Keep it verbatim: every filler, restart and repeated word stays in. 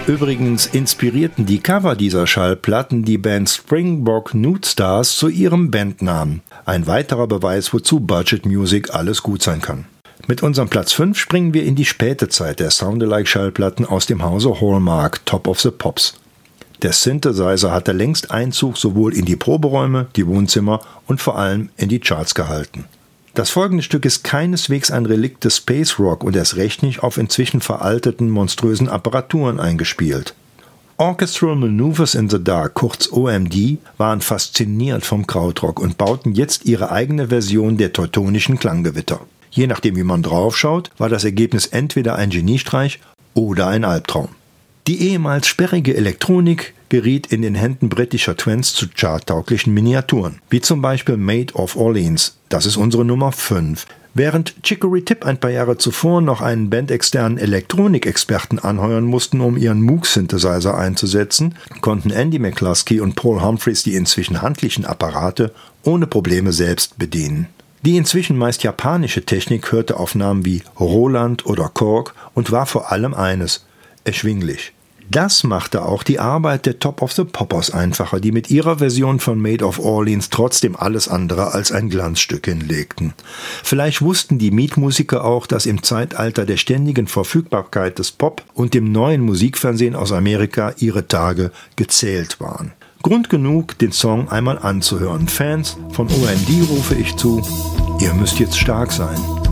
Übrigens inspirierten die Cover dieser Schallplatten die Band Springbok Nude Stars zu ihrem Bandnamen. Ein weiterer Beweis, wozu Budget Music alles gut sein kann. Mit unserem Platz fünf springen wir in die späte Zeit der Soundalike-Schallplatten aus dem Hause Hallmark, Top of the Pops. Der Synthesizer hatte längst Einzug sowohl in die Proberäume, die Wohnzimmer und vor allem in die Charts gehalten. Das folgende Stück ist keineswegs ein Relikt des Space Rock und erst recht nicht auf inzwischen veralteten, monströsen Apparaturen eingespielt. Orchestral Maneuvers in the Dark, kurz O M D, waren fasziniert vom Krautrock und bauten jetzt ihre eigene Version der teutonischen Klanggewitter. Je nachdem, wie man draufschaut, war das Ergebnis entweder ein Geniestreich oder ein Albtraum. Die ehemals sperrige Elektronik geriet in den Händen britischer Twents zu charttauglichen Miniaturen, wie zum Beispiel Made of Orleans, das ist unsere Nummer fünf. Während Chicory Tip ein paar Jahre zuvor noch einen bandexternen Elektronikexperten anheuern mussten, um ihren Moog-Synthesizer einzusetzen, konnten Andy McCluskey und Paul Humphreys die inzwischen handlichen Apparate ohne Probleme selbst bedienen. Die inzwischen meist japanische Technik hörte auf Namen wie Roland oder Korg und war vor allem eines: erschwinglich. Das machte auch die Arbeit der Top of the Poppers einfacher, die mit ihrer Version von Made of Orleans trotzdem alles andere als ein Glanzstück hinlegten. Vielleicht wussten die Mietmusiker auch, dass im Zeitalter der ständigen Verfügbarkeit des Pop und dem neuen Musikfernsehen aus Amerika ihre Tage gezählt waren. Grund genug, den Song einmal anzuhören. Fans von O M D rufe ich zu, ihr müsst jetzt stark sein.